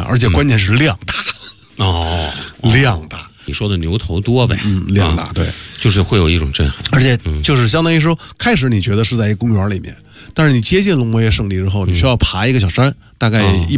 而且关键是量大。量大。 你说的牛头多呗， 量大，对， 就是会有一种震撼， 而且就是相当于说，开始你觉得是在一公园里面，但是你接近龙摩耶圣地之后，你需要爬一个小山，大概